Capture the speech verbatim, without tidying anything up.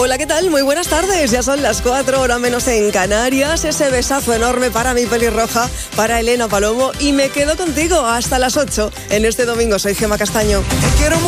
Hola, ¿qué tal? Muy buenas tardes. Ya son las cuatro, hora menos en Canarias. Ese besazo enorme para mi pelirroja, para Elena Palomo. Y me quedo contigo hasta las ocho en este domingo. Soy Gemma Castaño. Te quiero